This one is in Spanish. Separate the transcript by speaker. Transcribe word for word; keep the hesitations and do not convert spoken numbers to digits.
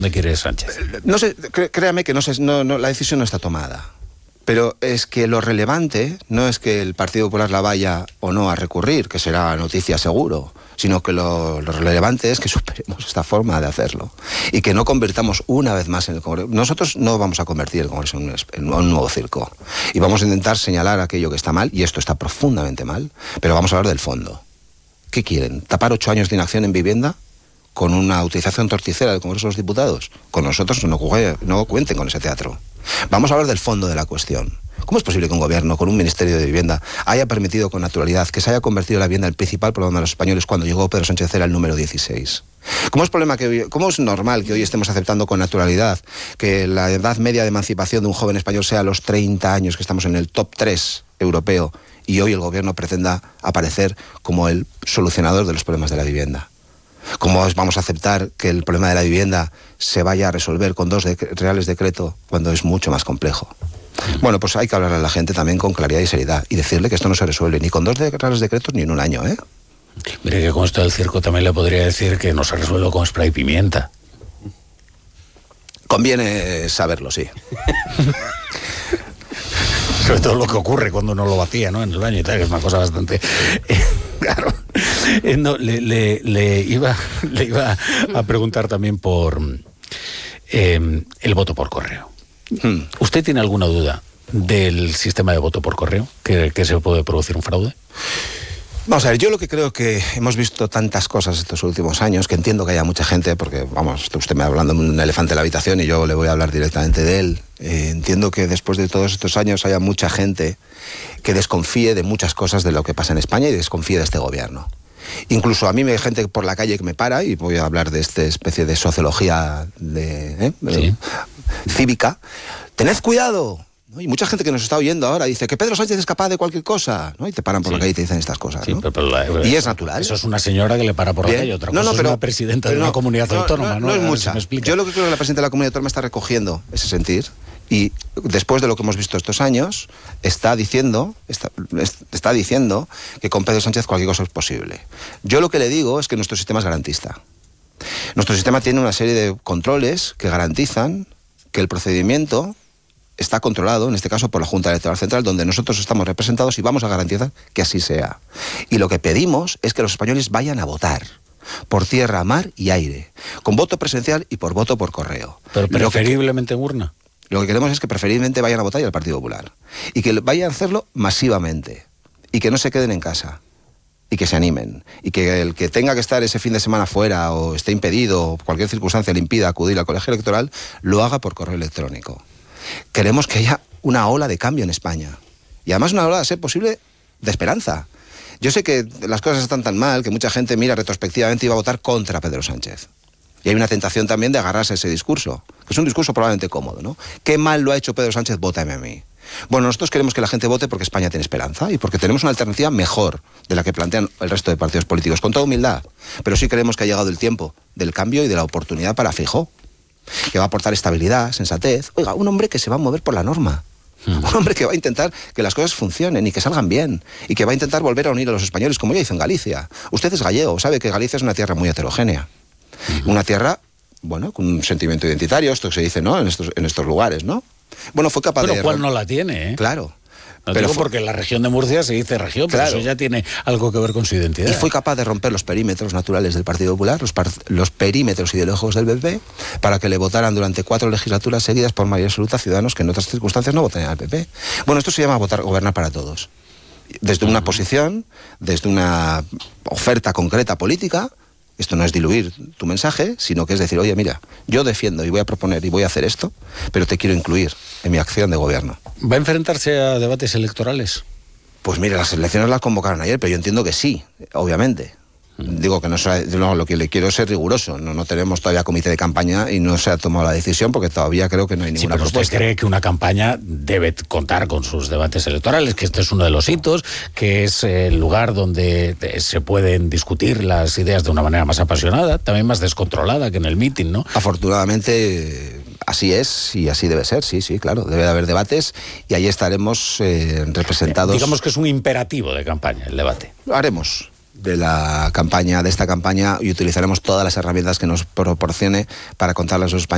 Speaker 1: ¿Dónde quiere Sánchez?
Speaker 2: No sé, créame que no sé, no, no, la decisión no está tomada. Pero es que lo relevante no es que el Partido Popular la vaya o no a recurrir, que será noticia seguro, sino que lo, lo relevante es que superemos esta forma de hacerlo y que no convirtamos una vez más en el Congreso. Nosotros no vamos a convertir el Congreso en un, en un nuevo circo y vamos a intentar señalar aquello que está mal, y esto está profundamente mal, pero vamos a hablar del fondo. ¿Qué quieren? ¿Tapar ocho años de inacción en vivienda con una utilización torticera del Congreso de los Diputados? Con nosotros no, no cuenten con ese teatro. Vamos a hablar del fondo de la cuestión. ¿Cómo es posible que un gobierno con un Ministerio de Vivienda haya permitido con naturalidad que se haya convertido la vivienda en el principal problema de los españoles cuando llegó Pedro Sánchez era el número dieciséis? ¿Cómo es, problema que hoy, ¿Cómo es normal que hoy estemos aceptando con naturalidad que la edad media de emancipación de un joven español sea a los treinta años, que estamos en el top tres europeo, y hoy el gobierno pretenda aparecer como el solucionador de los problemas de la vivienda? ¿Cómo vamos a aceptar que el problema de la vivienda se vaya a resolver con dos de reales decretos cuando es mucho más complejo? Bueno, pues hay que hablar a la gente también con claridad y seriedad y decirle que esto no se resuelve ni con dos de reales decretos ni en un año, ¿eh?
Speaker 1: Mire que con esto del circo también le podría decir que no se resuelve con spray y pimienta.
Speaker 2: Conviene saberlo, sí.
Speaker 1: Sobre todo lo que ocurre cuando uno lo vacía, ¿no?, en el baño y tal, que es una cosa bastante... Eh, claro. Eh, no, le, le, le, iba, le iba a preguntar también por eh, el voto por correo. Hmm. ¿Usted tiene alguna duda del sistema de voto por correo? ¿Que, que se puede producir un fraude?
Speaker 2: Vamos a ver, yo lo que creo que hemos visto tantas cosas estos últimos años, que entiendo que haya mucha gente, porque, vamos, usted me va hablando de un elefante en la habitación y yo le voy a hablar directamente de él. Eh, entiendo que después de todos estos años haya mucha gente que desconfíe de muchas cosas de lo que pasa en España y desconfíe de este gobierno. Incluso a mí me hay gente por la calle que me para, y voy a hablar de esta especie de sociología de, ¿eh? ¿Sí? cívica. ¡Tened cuidado! ¿No? Y mucha gente que nos está oyendo ahora dice que Pedro Sánchez es capaz de cualquier cosa, ¿no? Y te paran por sí. la calle y te dicen estas cosas,
Speaker 1: sí,
Speaker 2: ¿no?
Speaker 1: pero, pero la,
Speaker 2: y es natural.
Speaker 1: Eso es una señora que le para por Bien. la calle, otra cosa no, no, pero, es una presidenta de no, una comunidad
Speaker 2: no,
Speaker 1: autónoma, ¿no?
Speaker 2: No, no es mucha.
Speaker 1: Si
Speaker 2: Yo lo que creo que la presidenta de la comunidad autónoma está recogiendo ese sentir, y después de lo que hemos visto estos años, está diciendo, está, está diciendo que con Pedro Sánchez cualquier cosa es posible. Yo lo que le digo es que nuestro sistema es garantista. Nuestro sistema tiene una serie de controles que garantizan que el procedimiento está controlado, en este caso por la Junta Electoral Central, donde nosotros estamos representados, y vamos a garantizar que así sea. Y lo que pedimos es que los españoles vayan a votar por tierra, mar y aire, con voto presencial y por voto por correo.
Speaker 1: Pero preferiblemente en urna.
Speaker 2: Lo que queremos es que preferiblemente vayan a votar y al Partido Popular. Y que vayan a hacerlo masivamente. Y que no se queden en casa. Y que se animen. Y que el que tenga que estar ese fin de semana fuera, o esté impedido, o cualquier circunstancia le impida acudir al colegio electoral, lo haga por correo electrónico. Queremos que haya una ola de cambio en España. Y además una ola, a ser posible, de esperanza. Yo sé que las cosas están tan mal que mucha gente mira retrospectivamente y va a votar contra Pedro Sánchez. Y hay una tentación también de agarrarse a ese discurso, que es un discurso probablemente cómodo, ¿no? ¿Qué mal lo ha hecho Pedro Sánchez? Vótame a mí. Bueno, nosotros queremos que la gente vote porque España tiene esperanza y porque tenemos una alternativa mejor de la que plantean el resto de partidos políticos, con toda humildad. Pero sí creemos que ha llegado el tiempo del cambio y de la oportunidad para Feijóo, que va a aportar estabilidad, sensatez. Oiga, un hombre que se va a mover por la norma. Un hombre que va a intentar que las cosas funcionen y que salgan bien, y que va a intentar volver a unir a los españoles, como ya hizo en Galicia. Usted es gallego, sabe que Galicia es una tierra muy heterogénea. Uh-huh. Una tierra, bueno, con un sentimiento identitario, esto que se dice, ¿no?, en estos, en estos lugares, ¿no? Bueno, fue capaz
Speaker 1: pero
Speaker 2: de...
Speaker 1: Pero ¿cuál no la tiene, eh?
Speaker 2: Claro.
Speaker 1: No pero digo fue... porque en la región de Murcia se dice región, pero claro, eso ya tiene algo que ver con su identidad.
Speaker 2: Y fue capaz de romper los perímetros naturales del Partido Popular, los, par... los perímetros ideológicos del P P, para que le votaran durante cuatro legislaturas seguidas por mayoría absoluta ciudadanos que en otras circunstancias no votarían al P P. Bueno, esto se llama votar, gobernar para todos. Desde una posición, desde una oferta concreta política. Esto no es diluir tu mensaje, sino que es decir, oye, mira, yo defiendo y voy a proponer y voy a hacer esto, pero te quiero incluir en mi acción de gobierno.
Speaker 1: ¿Va a enfrentarse a debates electorales?
Speaker 2: Pues mira, las elecciones las convocaron ayer, pero yo entiendo que sí, obviamente. Digo que no, no, lo que le quiero es ser riguroso. No, no tenemos todavía comité de campaña y no se ha tomado la decisión porque todavía creo que no hay ninguna
Speaker 1: sí, pero
Speaker 2: propuesta.
Speaker 1: ¿Usted cree que una campaña debe contar con sus debates electorales? Que este es uno de los hitos, que es el lugar donde se pueden discutir las ideas de una manera más apasionada, también más descontrolada que en el mitin, ¿no?
Speaker 2: Afortunadamente así es y así debe ser, sí, sí, claro. Debe de haber debates y ahí estaremos eh, representados.
Speaker 1: Digamos que es un imperativo de campaña el debate.
Speaker 2: Lo haremos. de la campaña, de esta campaña, y utilizaremos todas las herramientas que nos proporcione para contarles a los españoles